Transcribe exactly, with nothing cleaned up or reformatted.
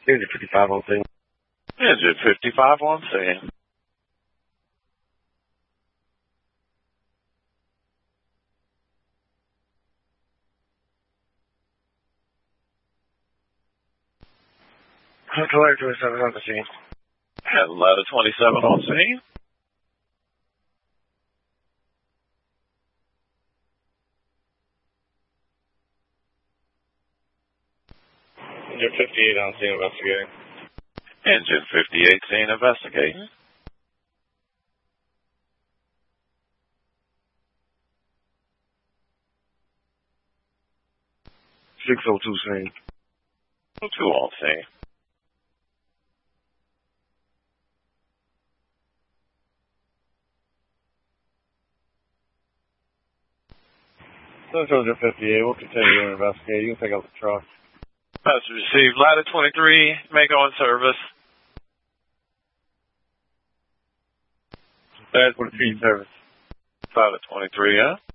Engine fifty-five on scene. Engine fifty-five on scene. Ladder twenty-seven on the scene. And ladder twenty-seven on scene. Engine fifty-eight on scene investigating. Engine fifty-eight scene investigating. six oh two scene. two on scene. Central Engine fifty-eight, we'll continue to investigate. You can pick up the truck. Message received. Ladder twenty-three, Mako in service. Ladder twenty-three in service. Ladder twenty-three, yeah?